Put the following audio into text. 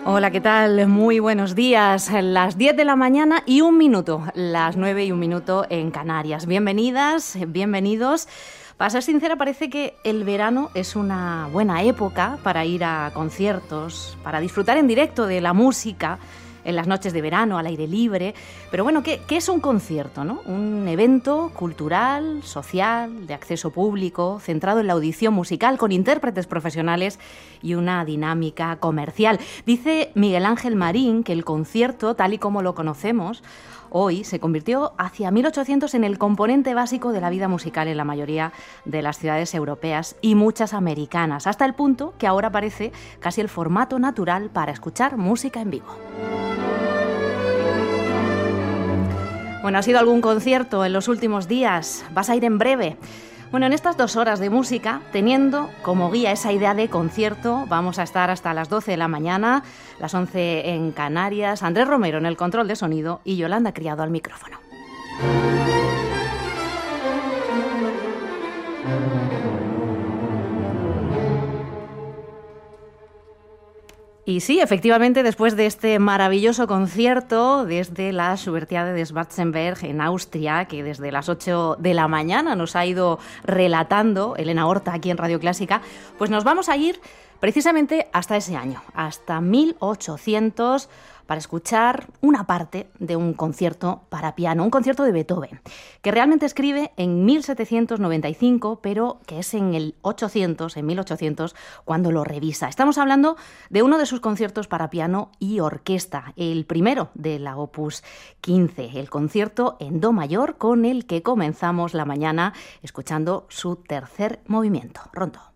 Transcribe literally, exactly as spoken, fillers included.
Hola, ¿qué tal? Muy buenos días. Las diez de la mañana y un minuto, las nueve y un minuto en Canarias. Bienvenidas, bienvenidos. Para ser sincera, parece que el verano es una buena época para ir a conciertos, para disfrutar en directo de la música en las noches de verano, al aire libre. Pero bueno, ¿qué, qué es un concierto, no? Un evento cultural, social, de acceso público, centrado en la audición musical, con intérpretes profesionales y una dinámica comercial. Dice Miguel Ángel Marín que el concierto, tal y como lo conocemos hoy, se convirtió hacia mil ochocientos en el componente básico de la vida musical en la mayoría de las ciudades europeas y muchas americanas, hasta el punto que ahora parece casi el formato natural para escuchar música en vivo. Bueno, ¿has ido a algún concierto en los últimos días? ¿Vas a ir en breve? Bueno, en estas dos horas de música, teniendo como guía esa idea de concierto, vamos a estar hasta las doce de la mañana, las once en Canarias, Andrés Romero en el control de sonido y Yolanda Criado al micrófono. Y sí, efectivamente, después de este maravilloso concierto desde la Schubertiade de Schwarzenberg en Austria, que desde las ocho de la mañana nos ha ido relatando Elena Horta aquí en Radio Clásica, pues nos vamos a ir precisamente hasta ese año, hasta mil ochocientos, para escuchar una parte de un concierto para piano, un concierto de Beethoven, que realmente escribe en mil setecientos noventa y cinco, pero que es en el ochocientos, en mil ochocientos, cuando lo revisa. Estamos hablando de uno de sus conciertos para piano y orquesta, el primero de la Opus quince, el concierto en do mayor, con el que comenzamos la mañana escuchando su tercer movimiento, Rondo.